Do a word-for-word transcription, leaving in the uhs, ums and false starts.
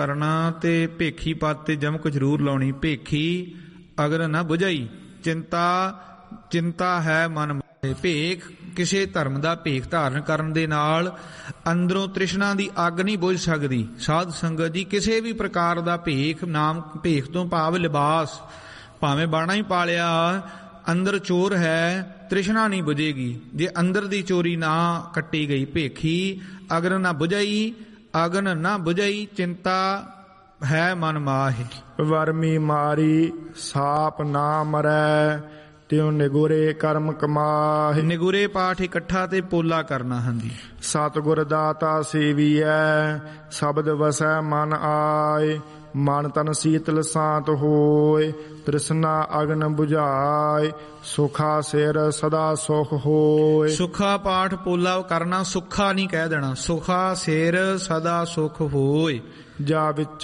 ਕਰਨਾ ਤੇ ਭੇਖੀ ਪਦ ਤੇ ਜਮਕ ਜ਼ਰੂਰ ਲਾਉਣੀ। ਭੇਖੀ ਅਗਰ ਨਾ ਬੁਝਾਈ, ਚਿੰਤਾ ਚਿੰਤਾ ਹੈ ਮਨ ਮਾਹੇ। ਭੇਖ ਕਿਸੇ ਧਰਮ ਦਾ ਭੇਖ ਧਾਰਨ ਕਰਨ ਦੇ ਨਾਲ ਅੰਦਰੋਂ ਤ੍ਰਿਸ਼ਨਾ ਦੀ ਅੱਗ ਨਹੀਂ ਬੁਝ ਸਕਦੀ। ਸਾਧ ਸੰਗਤ ਜੀ, ਕਿਸੇ ਵੀ ਪ੍ਰਕਾਰ ਦਾ ਭੇਖ, ਨਾਮ ਭੇਖ ਤੋਂ ਭਾਵ ਲਿਬਾਸ, ਭਾਵੇਂ ਬਾਣਾ ਹੀ ਪਾ ਲਿਆ, ਅੰਦਰ ਚੋਰ ਹੈ, ਤ੍ਰਿਸ਼ਨਾ ਨਹੀਂ ਬੁਝੇਗੀ ਜੇ ਅੰਦਰ ਦੀ ਚੋਰੀ ਨਾ ਕੱਟੀ ਗਈ। ਭੇਖੀ ਅਗਰ ਨਾ ਬੁਝਾਈ, ਅਗਨ ਨਾ ਬੁਝਾਈ, ਚਿੰਤਾ ਹੈ ਮਨ ਮਾਹੇ। ਵਰਮੀ ਮਾਰੀ ਸਾਪ ਨਾ ਮਰੈ, ਤਿਉ ਨਿਗੁਰੇ ਕਰਮ ਕਮਾਹੇ। ਨਿਗੁਰੇ ਪਾਠ ਇਕੱਠਾ ਤੇ ਪੋਲਾ ਕਰਨਾ। ਹਾਂਜੀ। ਸਤਿਗੁਰ ਦਾਤਾ ਸੇਵੀਐ, ਸ਼ਬਦ ਵਸੈ ਮਨ ਆਏ। ਮਨ ਤਨ ਸੀਤਲ ਸ਼ਾਂਤ ਹੋਏ, ਤ੍ਰਿਸ਼ਨਾ ਅਗਨ ਬੁਝਾਏ। ਸੁਖਾ ਸਿਰ ਸਦਾ ਸੁਖ ਹੋਏ। ਸੁਖਾ ਪਾਠ ਪੋਲਾ ਕਰਨਾ, ਸੁਖਾ ਨਹੀਂ ਕਹਿ ਦੇਣਾ। ਸੁਖਾ ਸਿਰ ਸਦਾ ਸੁਖ ਹੋਏ। ਜਾ ਵਿੱਚ